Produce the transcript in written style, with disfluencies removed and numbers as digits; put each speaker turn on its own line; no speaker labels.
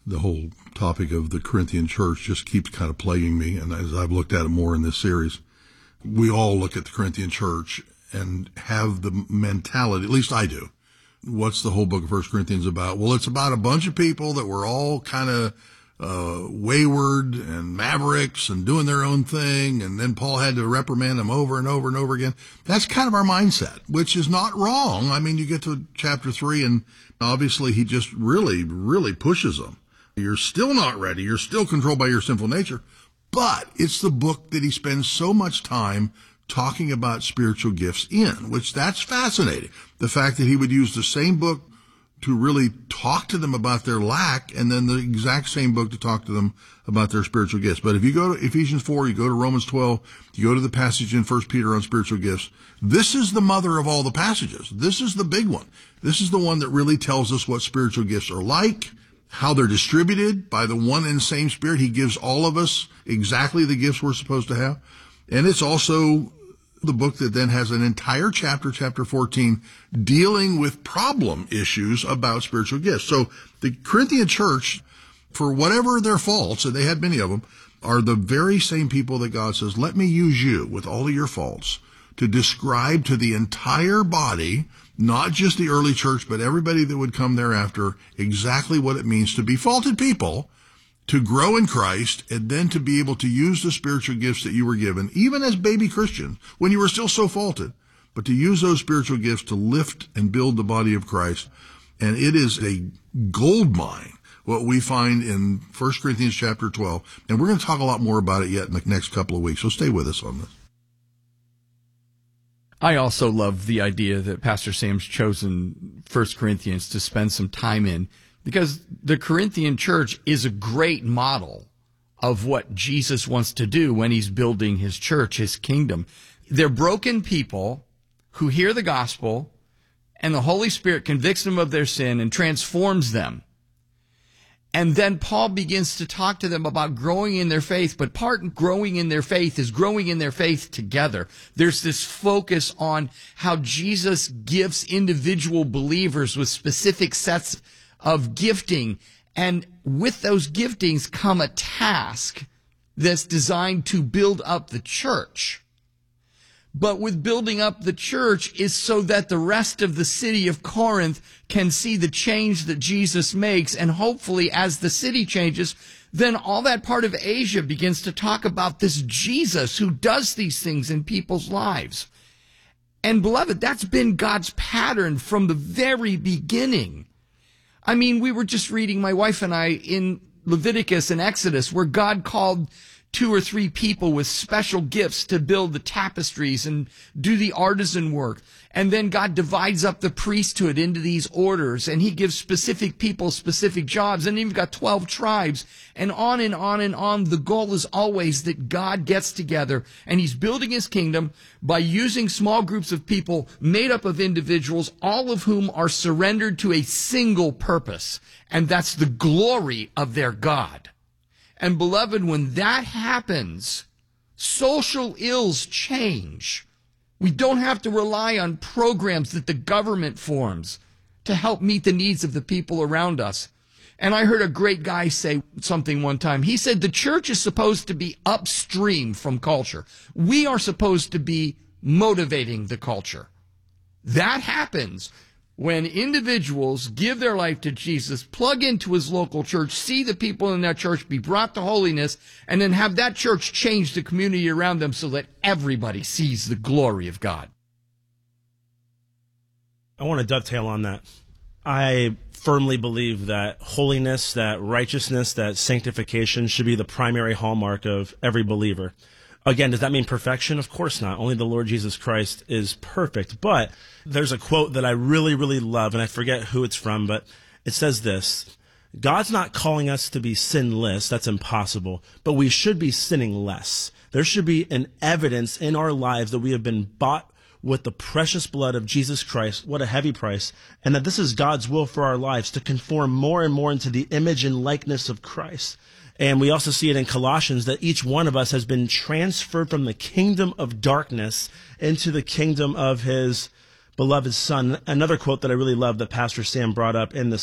The whole topic of the Corinthian church just keeps kind of plaguing me. And as I've looked at it more in this series, we all look at the Corinthian church and have the mentality, at least I do. What's the whole book of 1 Corinthians about? Well, it's about a bunch of people that were all kind of wayward and mavericks and doing their own thing. And then Paul had to reprimand them over and over and over again. That's kind of our mindset, which is not wrong. I mean, you get to chapter 3 and obviously he just really, really pushes them. You're still not ready. You're still controlled by your sinful nature. But it's the book that he spends so much time talking about spiritual gifts in, which that's fascinating. The fact that he would use the same book to really talk to them about their lack and then the exact same book to talk to them about their spiritual gifts. But if you go to Ephesians 4, you go to Romans 12, you go to the passage in 1 Peter on spiritual gifts, this is the mother of all the passages. This is the big one. This is the one that really tells us what spiritual gifts are like, how they're distributed by the one and same Spirit. He gives all of us exactly the gifts we're supposed to have. And it's also the book that then has an entire chapter, chapter 14, dealing with problem issues about spiritual gifts. So the Corinthian church, for whatever their faults, and they had many of them, are the very same people that God says, let me use you with all of your faults to describe to the entire body, not just the early church, but everybody that would come thereafter, exactly what it means to be faulted people, to grow in Christ, and then to be able to use the spiritual gifts that you were given, even as baby Christians, when you were still so faulted, but to use those spiritual gifts to lift and build the body of Christ. And it is a gold mine, what we find in 1 Corinthians chapter 12. And we're going to talk a lot more about it yet in the next couple of weeks, so stay with us on this.
I also love the idea that Pastor Sam's chosen 1 Corinthians to spend some time in, because the Corinthian church is a great model of what Jesus wants to do when he's building his church, his kingdom. They're broken people who hear the gospel, and the Holy Spirit convicts them of their sin and transforms them. And then Paul begins to talk to them about growing in their faith, but part of growing in their faith is growing in their faith together. There's this focus on how Jesus gives individual believers with specific sets of gifting, and with those giftings come a task that's designed to build up the church. But with building up the church is so that the rest of the city of Corinth can see the change that Jesus makes, and hopefully as the city changes, then all that part of Asia begins to talk about this Jesus who does these things in people's lives. And beloved, that's been God's pattern from the very beginning. I mean, we were just reading, my wife and I, in Leviticus and Exodus, where God called 2 or 3 people with special gifts to build the tapestries and do the artisan work. And then God divides up the priesthood into these orders, and he gives specific people specific jobs. And then you've got 12 tribes, and on and on and on. The goal is always that God gets together, and he's building his kingdom by using small groups of people made up of individuals, all of whom are surrendered to a single purpose, and that's the glory of their God. And beloved, when that happens, social ills change. We don't have to rely on programs that the government forms to help meet the needs of the people around us. And I heard a great guy say something one time. He said the church is supposed to be upstream from culture. We are supposed to be motivating the culture. That happens when individuals give their life to Jesus, plug into his local church, see the people in that church be brought to holiness, and then have that church change the community around them so that everybody sees the glory of God.
I want to dovetail on that. I firmly believe that holiness, that righteousness, that sanctification should be the primary hallmark of every believer. Again, does that mean perfection? Of course not. Only the Lord Jesus Christ is perfect. But there's a quote that I really, really love, and I forget who it's from, but it says this: God's not calling us to be sinless. That's impossible. But we should be sinning less. There should be an evidence in our lives that we have been bought with the precious blood of Jesus Christ. What a heavy price. And that this is God's will for our lives, to conform more and more into the image and likeness of Christ. And we also see it in Colossians that each one of us has been transferred from the kingdom of darkness into the kingdom of his beloved Son. Another quote that I really love that Pastor Sam brought up in the